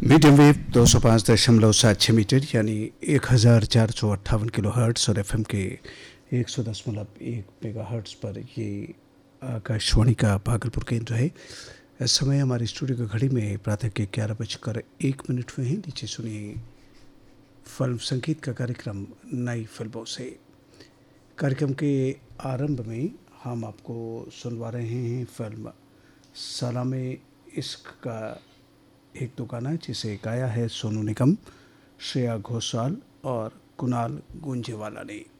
Medium wave 205.76 metre यानी 1458 kilo hertz और FM के 100.1 मेगा हर्ट्स पर ये आकाशवाणी का भागलपुर केंद्र है। इस समय हमारी स्टूडियो की घड़ी में प्रातः के 11:01 हुए हैं। नीचे सुनिए फिल्म संगीत का कार्यक्रम नई फिल्मों से। कार्यक्रम के आरंभ में हम आपको सुनवा रहे हैं फिल्म सलामे इश्क का एक दो गाना, जिसे गाया है सोनू निगम, श्रेया घोषाल और कुणाल गूंजेवाला ने।